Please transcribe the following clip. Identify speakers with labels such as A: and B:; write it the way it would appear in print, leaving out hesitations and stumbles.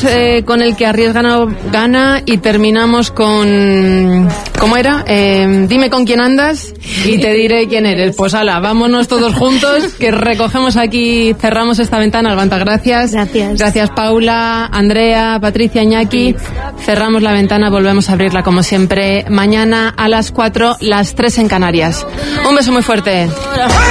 A: con el que arriesga gana y terminamos con... ¿Cómo era? Dime con quién andas y te diré quién eres. Pues ala, vámonos todos juntos, que recogemos aquí, cerramos esta ventana. Albanta, gracias. Gracias, Paula, Andrea, Patricia, Iñaki. Cerramos la ventana, volvemos a abrirla como siempre mañana a las 4, las 3 en Canarias. Un beso muy fuerte.